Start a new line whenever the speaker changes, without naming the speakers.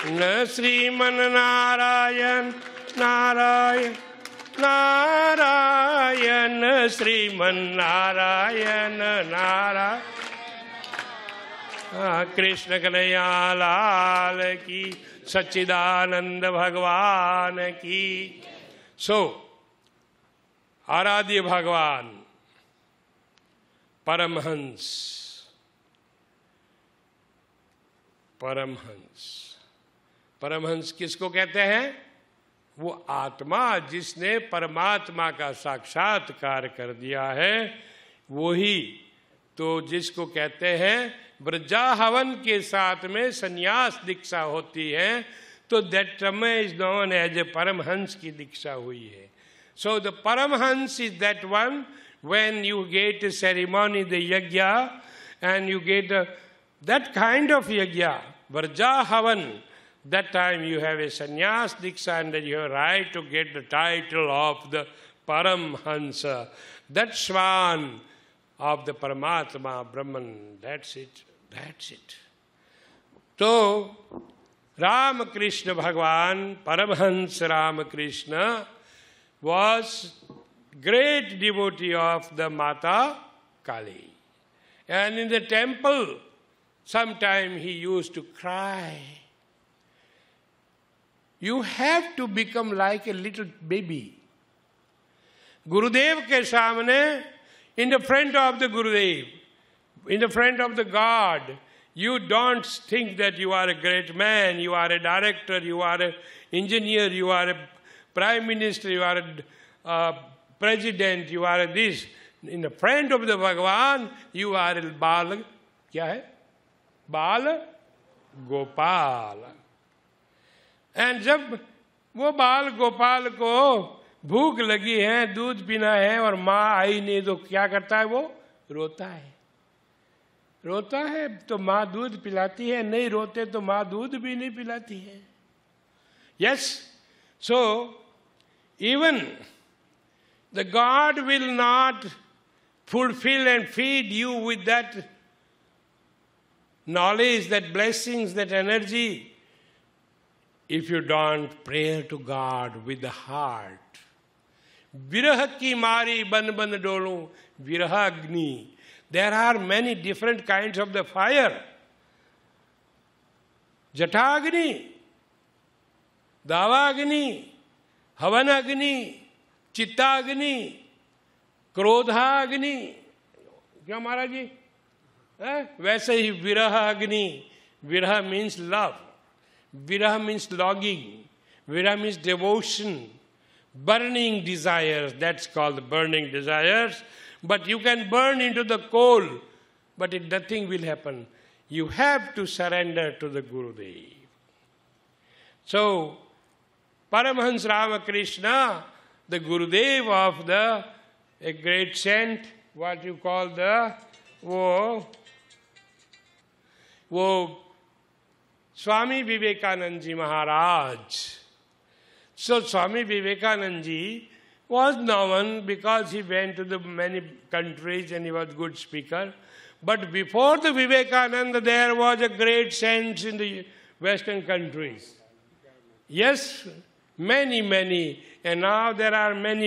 श्रीमन नारायण नारायण नारायण श्रीमन नारायण नारायण। कृष्ण कन्हैया लाल की, सच्चिदानंद भगवान की। सो आराध्य भगवान परमहंस, परमहंस, परमहंस किसको कहते हैं? वो आत्मा जिसने परमात्मा का साक्षात्कार कर दिया है, वही तो जिसको कहते हैं वृजाहवन के साथ में संन्यास दीक्षा होती है, तो दैट समय is known as a Paramhans की दीक्षा हुई है। So the Paramhans is that one when you get a ceremony, the yajna, and you get that kind of yajna, Vrajahavan, that time you have a sannyas diksha and you have right to get the title of the Paramhansa, that swan of the Paramatma, Brahman. That's it. That's it. So, Ramakrishna Bhagavan, Paramhans Ramakrishna, was great devotee of the Mata Kali. And in the temple, sometime he used to cry. You have to become like a little baby. Gurudev ke samne, in the front of the Gurudev, in the front of the God, you don't think that you are a great man, you are a director, you are an engineer, you are a prime minister, you are a president, you are this. In the front of the Bhagavan, you are a Bal. Kya hai? Bal Gopal. And जब वो बाल गोपाल को भूख लगी है, दूध पीना है और माँ आई नहीं, तो क्या करता है? वो रोता है। रोता है तो माँ दूध पिलाती है, नहीं रोते तो माँ दूध भी नहीं पिलाती है। Yes, so even the God will not fulfill and feed you with that knowledge, that blessings, that energy, if you don't pray to God with the heart. Viraha ki mari ban ban dolu, viraha agni. There are many different kinds of the fire. Jatagni, Davagni, Havanagni, Chittagni, Krodhagni. क्या महाराज जी? वैसे ही विरह अग्नि. विरह means love. Viraha means longing. Viraha means devotion. Burning desires. That's called burning desires. But you can burn into the coal, but nothing will happen. You have to surrender to the Gurudev. So, Paramhans Ramakrishna, the Gurudev of a great saint, what you call wo Swami Vivekanand Ji Maharaj. So Swami Vivekanand Ji was known because he went to the many countries and he was a good speaker. But before the Vivekananda, there was a great saint in the Western countries. Yes, many. And now there are many